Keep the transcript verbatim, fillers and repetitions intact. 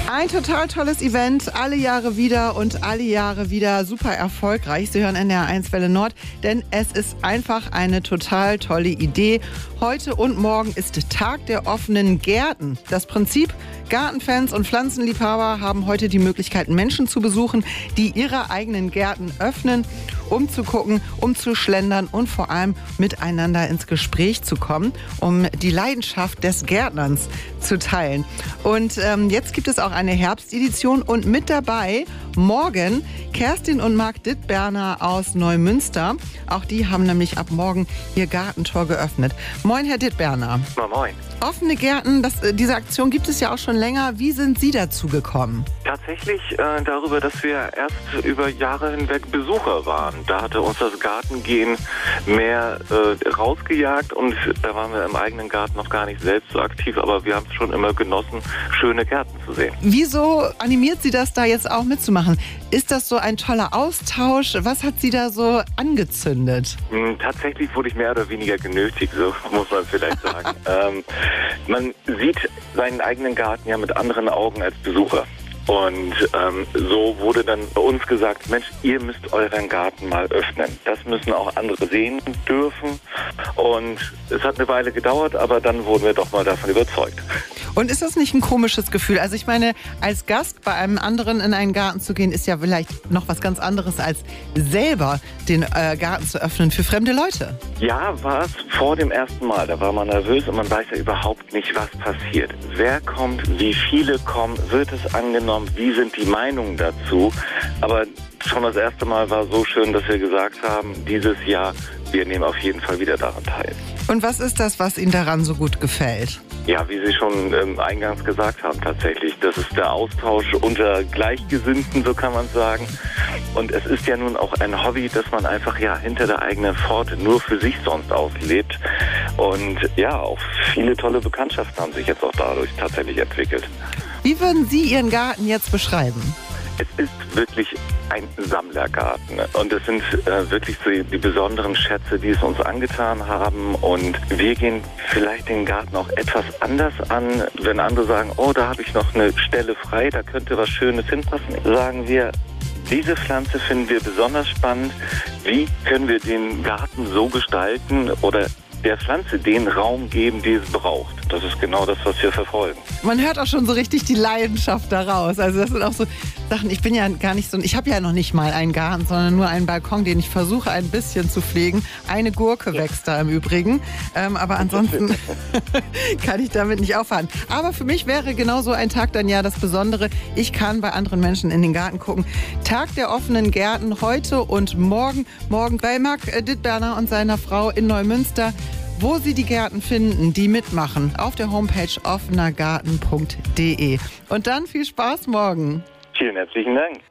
Ein total tolles Event, alle Jahre wieder und alle Jahre wieder super erfolgreich. Sie hören N D R eins Welle Nord, denn es ist einfach eine total tolle Idee. Heute und morgen ist Tag der offenen Gärten. Das Prinzip: Gartenfans und Pflanzenliebhaber haben heute die Möglichkeit, Menschen zu besuchen, die ihre eigenen Gärten öffnen, um zu gucken, um zu schlendern und vor allem miteinander ins Gespräch zu kommen, um die Leidenschaft des Gärtnerns zu teilen. Und ähm, jetzt gibt es auch eine Herbstedition und mit dabei morgen Kerstin und Marc Dittberner aus Neumünster. Auch die haben nämlich ab morgen ihr Gartentor geöffnet. Moin, Herr Dittberner. Na, moin. Offene Gärten, das, diese Aktion gibt es ja auch schon länger. Wie sind Sie dazu gekommen? Tatsächlich äh, darüber, dass wir erst über Jahre hinweg Besucher waren. Da hatte uns das Gartengehen mehr äh, rausgejagt und da waren wir im eigenen Garten noch gar nicht selbst so aktiv, aber wir haben es schon immer genossen, schöne Gärten zu sehen. Wieso animiert Sie das da jetzt auch mitzumachen? Ist das so ein toller Austausch? Was hat Sie da so angezündet? Hm, tatsächlich wurde ich mehr oder weniger genötigt, so muss man vielleicht sagen. ähm, man sieht seinen eigenen Garten ja mit anderen Augen als Besucher. Und ähm, so wurde dann bei uns gesagt, Mensch, ihr müsst euren Garten mal öffnen. Das müssen auch andere sehen dürfen. Und es hat eine Weile gedauert, aber dann wurden wir doch mal davon überzeugt. Und ist das nicht ein komisches Gefühl? Also ich meine, als Gast bei einem anderen in einen Garten zu gehen, ist ja vielleicht noch was ganz anderes, als selber den äh, Garten zu öffnen für fremde Leute. Ja, war es vor dem ersten Mal. Da war man nervös und man weiß ja überhaupt nicht, was passiert. Wer kommt, wie viele kommen, wird es angenommen, wie sind die Meinungen dazu? Aber schon das erste Mal war so schön, dass wir gesagt haben, dieses Jahr, wir nehmen auf jeden Fall wieder daran teil. Und was ist das, was Ihnen daran so gut gefällt? Ja, wie Sie schon ähm, eingangs gesagt haben, tatsächlich. Das ist der Austausch unter Gleichgesinnten, so kann man sagen. Und es ist ja nun auch ein Hobby, das man einfach ja hinter der eigenen Pforte nur für sich sonst auslebt. Und ja, auch viele tolle Bekanntschaften haben sich jetzt auch dadurch tatsächlich entwickelt. Wie würden Sie Ihren Garten jetzt beschreiben? Es ist wirklich ein Sammlergarten und es sind äh, wirklich so die, die besonderen Schätze, die es uns angetan haben, und wir gehen vielleicht den Garten auch etwas anders an. Wenn andere sagen, oh, da habe ich noch eine Stelle frei, da könnte was Schönes hinpassen, sagen wir, diese Pflanze finden wir besonders spannend. Wie können wir den Garten so gestalten oder der Pflanze den Raum geben, die es braucht? Das ist genau das, was wir verfolgen. Man hört auch schon so richtig die Leidenschaft daraus. Also das sind auch so Sachen, ich bin ja gar nicht so, ich habe ja noch nicht mal einen Garten, sondern nur einen Balkon, den ich versuche ein bisschen zu pflegen. Eine Gurke wächst da im Übrigen, ähm, aber ansonsten kann ich damit nicht auffahren. Aber für mich wäre genau so ein Tag dann ja das Besondere. Ich kann bei anderen Menschen in den Garten gucken. Tag der offenen Gärten heute und morgen. Morgen bei Marc Dittberner und seiner Frau in Neumünster. Wo Sie die Gärten finden, die mitmachen, auf der Homepage offenergarten punkt de. Und dann viel Spaß morgen. Vielen herzlichen Dank.